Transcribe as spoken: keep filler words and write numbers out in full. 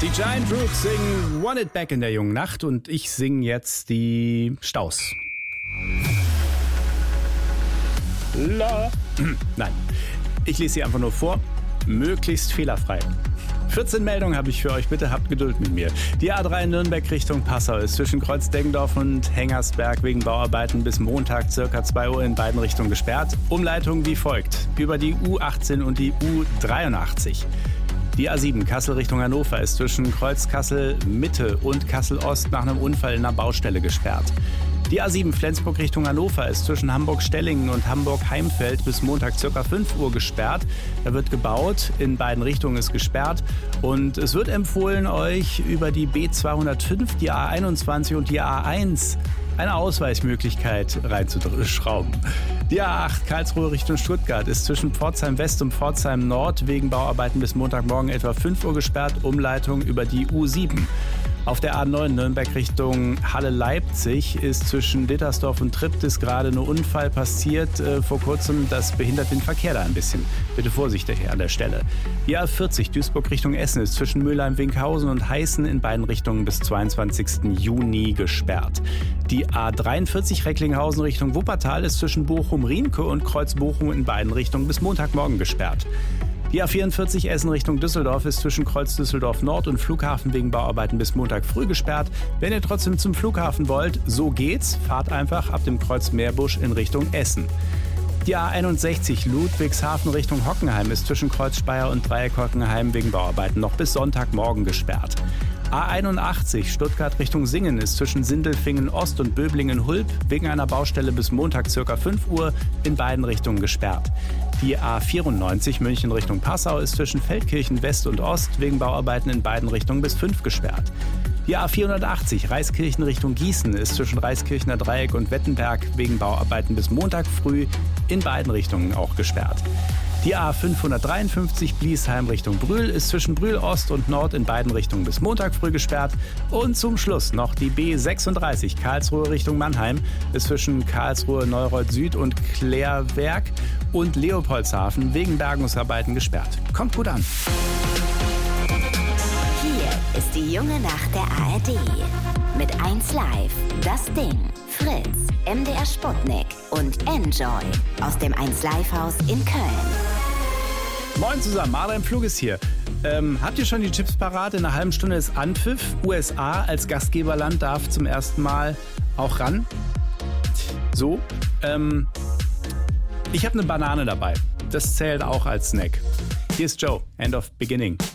Die Giant Roots singen Want It Back in der jungen Nacht und ich singe jetzt die Staus. La. Nein, ich lese sie einfach nur vor, möglichst fehlerfrei. vierzehn Meldungen habe ich für euch, bitte habt Geduld mit mir. Die A drei Nürnberg Richtung Passau ist zwischen Kreuz-Deggendorf und Hengersberg wegen Bauarbeiten bis Montag ca. zwei Uhr in beiden Richtungen gesperrt. Umleitung wie folgt: über die U achtzehn und die U dreiundachtzig. Die A sieben Kassel Richtung Hannover ist zwischen Kreuz Kassel Mitte und Kassel Ost nach einem Unfall in einer Baustelle gesperrt. Die A sieben Flensburg Richtung Hannover ist zwischen Hamburg-Stellingen und Hamburg-Heimfeld bis Montag ca. fünf Uhr gesperrt. Da wird gebaut, in beiden Richtungen ist gesperrt und es wird empfohlen, euch über die B zweihundertfünf, die A einundzwanzig und die A eins eine Ausweichmöglichkeit reinzuschrauben. Die A acht Karlsruhe Richtung Stuttgart ist zwischen Pforzheim West und Pforzheim Nord wegen Bauarbeiten bis Montagmorgen etwa fünf Uhr gesperrt, Umleitung über die U sieben. Auf der A neun Nürnberg Richtung Halle-Leipzig ist zwischen Dittersdorf und Triptis gerade ein Unfall passiert äh, vor kurzem. Das behindert den Verkehr da ein bisschen. Bitte vorsichtig an der Stelle. Die A vierzig Duisburg Richtung Essen ist zwischen Mülheim-Winkhausen und Heißen in beiden Richtungen bis zweiundzwanzigsten Juni gesperrt. Die A dreiundvierzig Recklinghausen Richtung Wuppertal ist zwischen Bochum-Riemke und Kreuz-Bochum in beiden Richtungen bis Montagmorgen gesperrt. Die A vierundvierzig Essen Richtung Düsseldorf ist zwischen Kreuz Düsseldorf Nord und Flughafen wegen Bauarbeiten bis Montag früh gesperrt. Wenn ihr trotzdem zum Flughafen wollt, so geht's. Fahrt einfach ab dem Kreuz Meerbusch in Richtung Essen. Die A einundsechzig Ludwigshafen Richtung Hockenheim ist zwischen Kreuz Speyer und Dreieck Hockenheim wegen Bauarbeiten noch bis Sonntagmorgen gesperrt. A einundachtzig Stuttgart Richtung Singen ist zwischen Sindelfingen Ost und Böblingen-Hulb wegen einer Baustelle bis Montag ca. fünf Uhr in beiden Richtungen gesperrt. Die A vierundneunzig München Richtung Passau ist zwischen Feldkirchen West und Ost wegen Bauarbeiten in beiden Richtungen bis fünf gesperrt. Die A vierhundertachtzig Reiskirchen Richtung Gießen ist zwischen Reiskirchener Dreieck und Wettenberg wegen Bauarbeiten bis Montag früh in beiden Richtungen auch gesperrt. Die A fünfhundertdreiundfünfzig Bliesheim Richtung Brühl ist zwischen Brühl Ost und Nord in beiden Richtungen bis Montag früh gesperrt. Und zum Schluss noch die B sechsunddreißig Karlsruhe Richtung Mannheim ist zwischen Karlsruhe Neureuth Süd und Klärwerk und Leopoldshafen wegen Bergungsarbeiten gesperrt. Kommt gut an. Hier ist die junge Nacht der A R D. Mit eins Live, das Ding, Fritz, M D R Sputnik und Enjoy aus dem eins Live Haus in Köln. Moin zusammen, Marder im Flug ist hier. Ähm, habt ihr schon die Chips parat? In einer halben Stunde ist Anpfiff. U S A als Gastgeberland darf zum ersten Mal auch ran. So, ähm, ich habe eine Banane dabei. Das zählt auch als Snack. Hier ist Joe, End of Beginning.